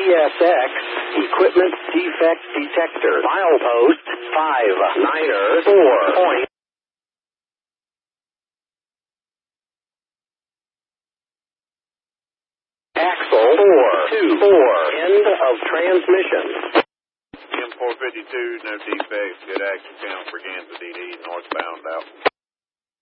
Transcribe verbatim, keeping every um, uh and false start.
S X, Equipment Defect Detector. Milepost five niner four point. Axle four two four. End of transmission. M four fifty-two, no defects. Good action count for Kansas D D, northbound out.